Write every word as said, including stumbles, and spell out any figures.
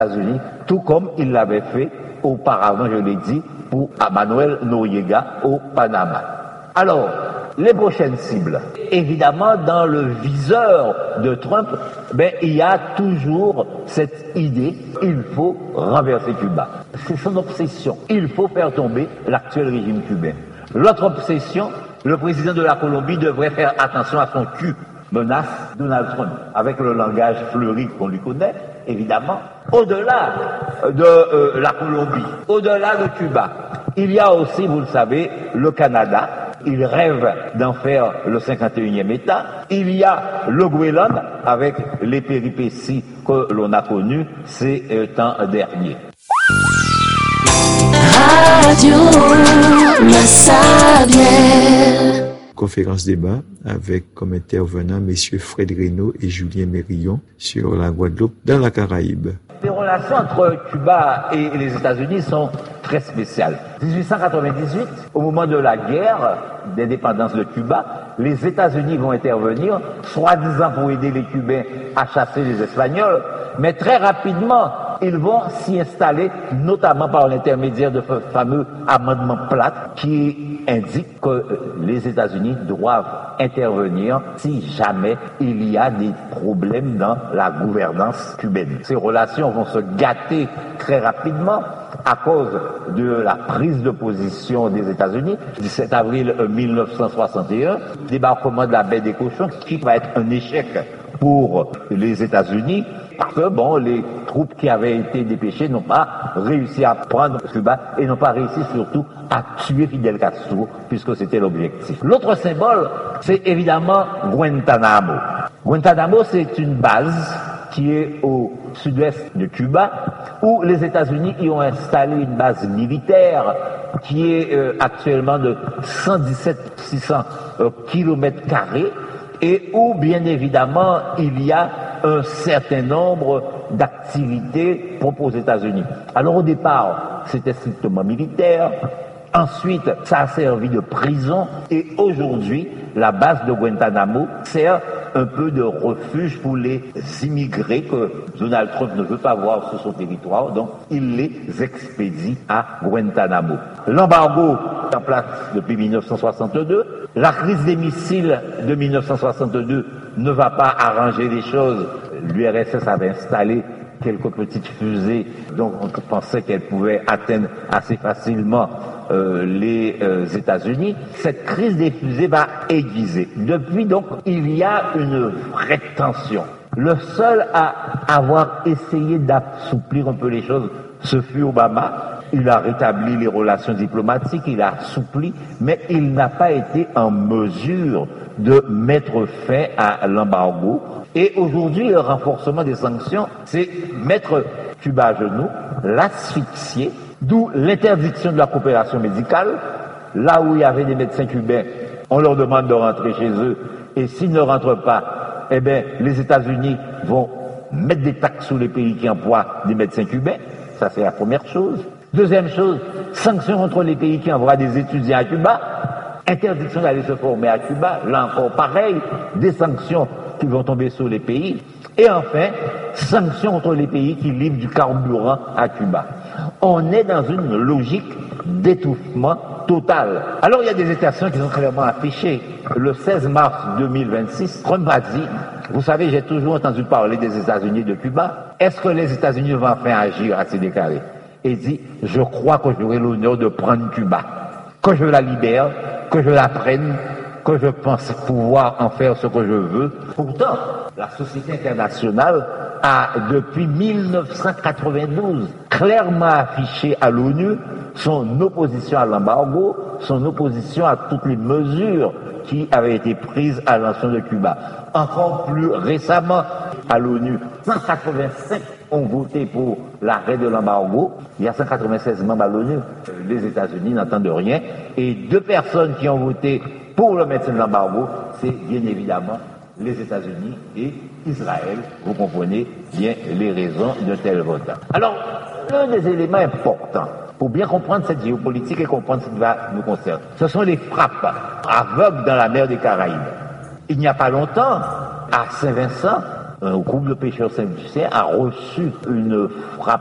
États-Unis, tout comme il l'avait fait auparavant, je l'ai dit, pour Manuel Noriega au Panama. Alors, les prochaines cibles. Évidemment, dans le viseur de Trump, ben, il y a toujours cette idée, il faut renverser Cuba. C'est son obsession. Il faut faire tomber l'actuel régime cubain. L'autre obsession, le président de la Colombie devrait faire attention à son cul. Menace Donald Trump, avec le langage fleuri qu'on lui connaît, évidemment. Au-delà de euh, la Colombie, au-delà de Cuba, il y a aussi, vous le savez, le Canada. Il rêve d'en faire le cinquante et unième État. Il y a le Groenland, avec les péripéties que l'on a connues ces euh, temps derniers. Radio La Sablière. Conférence débat avec comme intervenants messieurs Fred Reynaud et Julien Mérillon sur la Guadeloupe dans la Caraïbe. Les relations entre Cuba et les États-Unis sont très spéciales. dix-huit cent quatre-vingt-dix-huit, au moment de la guerre d'indépendance de Cuba, les États-Unis vont intervenir, soi-disant pour aider les Cubains à chasser les Espagnols, mais très rapidement, ils vont s'y installer, notamment par l'intermédiaire de ce fameux amendement Platt qui indique que les États-Unis doivent intervenir si jamais il y a des problèmes dans la gouvernance cubaine. Ces relations vont se gâter très rapidement à cause de la prise de position des États-Unis. dix-sept avril mille neuf cent soixante et un, débarquement de la baie des Cochons, qui va être un échec pour les États-Unis, parce que bon, les troupes qui avaient été dépêchées n'ont pas réussi à prendre Cuba et n'ont pas réussi surtout à tuer Fidel Castro, puisque c'était l'objectif. L'autre symbole, c'est évidemment Guantanamo. Guantanamo, c'est une base qui est au sud-ouest de Cuba, où les États-Unis y ont installé une base militaire qui est euh, actuellement de cent dix-sept mille six cents euh, kilomètres carrés, et où, bien évidemment, il y a un certain nombre d'activités propres aux États-Unis. Alors au départ, c'était strictement militaire. Ensuite, ça a servi de prison. Et aujourd'hui, la base de Guantanamo sert un peu de refuge pour les immigrés que Donald Trump ne veut pas voir sur son territoire. Donc, il les expédie à Guantanamo. L'embargo est en place depuis mille neuf cent soixante-deux. La crise des missiles de mille neuf cent soixante-deux ne va pas arranger les choses. L'U R S S avait installé quelques petites fusées dont on pensait qu'elles pouvaient atteindre assez facilement euh, les euh, États-Unis. Cette crise des fusées va aiguiser. Depuis donc, il y a une vraie tension. Le seul à avoir essayé d'assouplir un peu les choses, ce fut Obama. Il a rétabli les relations diplomatiques, il a assoupli, mais il n'a pas été en mesure de mettre fin à l'embargo. Et aujourd'hui, le renforcement des sanctions, c'est mettre Cuba à genoux, l'asphyxier, d'où l'interdiction de la coopération médicale. Là où il y avait des médecins cubains, on leur demande de rentrer chez eux, et s'ils ne rentrent pas, eh bien, les États-Unis vont mettre des taxes sur les pays qui emploient des médecins cubains. Ça, c'est la première chose. Deuxième chose, sanctions contre les pays qui envoient des étudiants à Cuba. Interdiction d'aller se former à Cuba. Là encore, pareil, des sanctions qui vont tomber sur les pays. Et enfin, sanctions contre les pays qui livrent du carburant à Cuba. On est dans une logique d'étouffement total. Alors, il y a des intentions qui sont clairement affichées. Le seize mars deux mille vingt-six, Trump a dit, vous savez, j'ai toujours entendu parler des États-Unis et de Cuba. Est-ce que les États-Unis vont enfin agir, a-t-il déclaré? Et dit, je crois que j'aurai l'honneur de prendre Cuba, que je la libère, que je la prenne, que je pense pouvoir en faire ce que je veux. Pourtant, la société internationale a, depuis mille neuf cent quatre-vingt-douze, clairement affiché à l'ONU son opposition à l'embargo, son opposition à toutes les mesures qui avaient été prises à l'attention de Cuba. Encore plus récemment, à l'ONU, cent quatre-vingt-cinq ont voté pour l'arrêt de l'embargo. Il y a cent quatre-vingt-seize membres à l'ONU. Les États-Unis n'entendent rien. Et deux personnes qui ont voté pour le maintien de l'embargo, c'est bien évidemment les États-Unis et Israël. Vous comprenez bien les raisons de tel vote. Alors, un des éléments importants pour bien comprendre cette géopolitique et comprendre ce qui va nous concerner, ce sont les frappes aveugles dans la mer des Caraïbes. Il n'y a pas longtemps, à Saint-Vincent, un groupe de pêcheurs saint-lucien a reçu une frappe